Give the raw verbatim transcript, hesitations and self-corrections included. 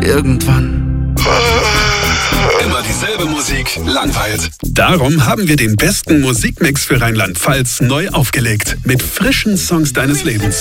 Irgendwann. Immer dieselbe Musik langweilt. Darum haben wir den besten Musikmix für Rheinland-Pfalz neu aufgelegt. Mit frischen Songs deines Lebens.